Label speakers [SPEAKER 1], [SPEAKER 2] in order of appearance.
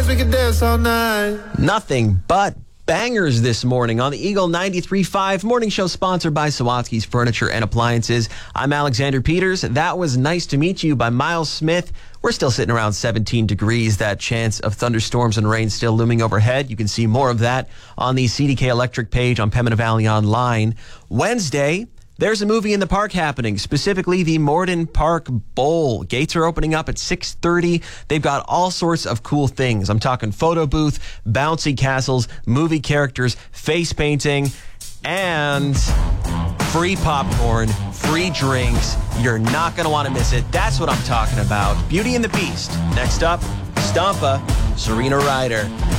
[SPEAKER 1] we can dance all night.
[SPEAKER 2] Nothing but bangers this morning on the Eagle 93.5 morning show, sponsored by Sawatsky's Furniture and Appliances. I'm Alexander Peters. That was Nice to Meet You by Miles Smith. We're still sitting around 17 degrees. That chance of thunderstorms and rain still looming overhead. You can see more of that on the CDK Electric page on Pembina Valley Online. Wednesday, there's a movie in the park happening, specifically the Morden Park Bowl. Gates are opening up at 6:30. They've got all sorts of cool things. I'm talking photo booth, bouncy castles, movie characters, face painting, and free popcorn, free drinks. You're not going to want to miss it. That's what I'm talking about. Beauty and the Beast. Next up, Stompa, Serena Ryder.